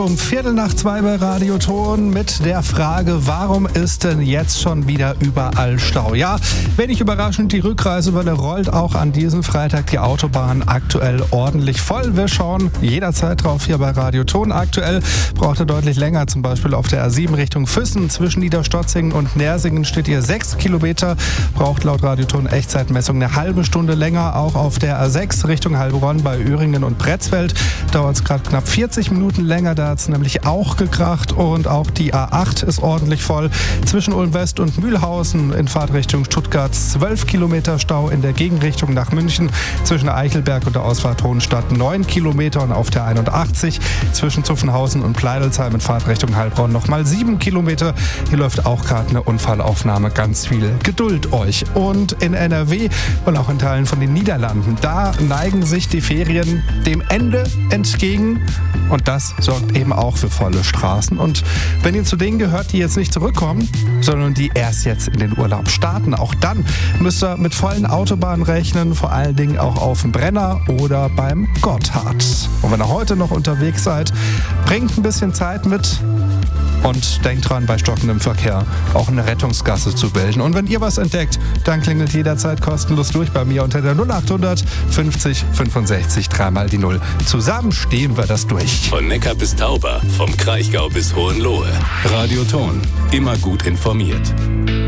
Um 1:15 bei Radioton mit der Frage, warum ist denn jetzt schon wieder überall Stau? Ja, wenig überraschend, die Rückreisewelle rollt auch an diesem Freitag die Autobahn aktuell ordentlich voll. Wir schauen jederzeit drauf hier bei Radioton. Aktuell braucht er deutlich länger, zum Beispiel auf der A7 Richtung Füssen. Zwischen Niederstotzingen und Nersingen steht hier 6 Kilometer. Braucht laut Radioton Echtzeitmessung eine halbe Stunde länger. Auch auf der A6 Richtung Heilbronn bei Öhringen und Pretzfeld dauert es gerade knapp 40 Minuten länger. Da hat es nämlich auch gekracht und auch die A8 ist ordentlich voll. Zwischen Ulm West und Mühlhausen in Fahrtrichtung Stuttgart 12 Kilometer Stau, in der Gegenrichtung nach München zwischen Eichelberg und der Ausfahrt Hohenstadt 9 Kilometer und auf der 81 zwischen Zuffenhausen und Pleidelsheim in Fahrtrichtung Heilbronn nochmal 7 Kilometer. Hier läuft auch gerade eine Unfallaufnahme. Ganz viel Geduld euch. Und in NRW und auch in Teilen von den Niederlanden, da neigen sich die Ferien dem Ende entgegen und das sorgt eben auch für volle Straßen. Und wenn ihr zu denen gehört, die jetzt nicht zurückkommen, sondern die erst jetzt in den Urlaub starten, auch dann müsst ihr mit vollen Autobahnen rechnen, vor allen Dingen auch auf dem Brenner oder beim Gotthard. Und wenn ihr heute noch unterwegs seid, bringt ein bisschen Zeit mit und denkt dran, bei stockendem Verkehr auch eine Rettungsgasse zu bilden. Und wenn ihr was entdeckt, dann klingelt jederzeit kostenlos durch bei mir unter der 0800 50 65 3 die 0. Zusammen stehen wir das durch. Von Neckar bis Tauber, vom Kraichgau bis Hohenlohe. Radioton, immer gut informiert.